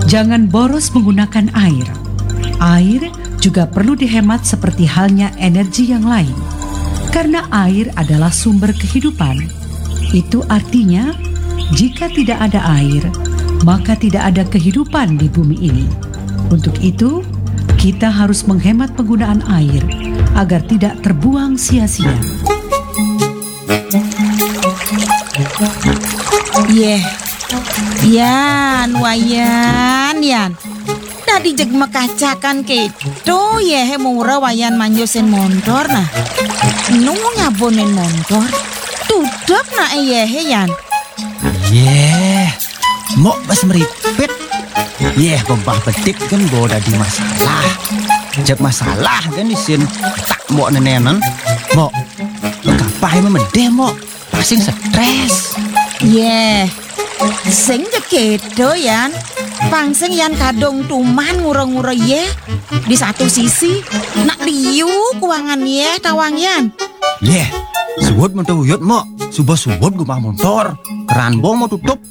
Jangan boros menggunakan air. Air juga perlu dihemat seperti halnya energi yang lain. Karena air adalah sumber kehidupan. Itu artinya, jika tidak ada air, maka tidak ada kehidupan di bumi ini. Untuk itu, kita harus menghemat penggunaan air agar tidak terbuang sia-sia. Yan, wayan, yan. Tadi jeg mekacakan keto murah wayan manjosen motor nah. Nunggu ngabonin motor. Tudok na yan. Mok bas meripit. Gobah betik kan goda di masalah. Jep masalah kan isin tak mok nenenan. Mok, kapah memedeh mok. Pasing stres. Sing jekedo yan. Pangsing yan kadung tuman ngura-ngura di satu sisi nak liu kuangan tawang yan. Suwot mentuyut mok. Subah-subot gumah motor. Keran bong mau tutup.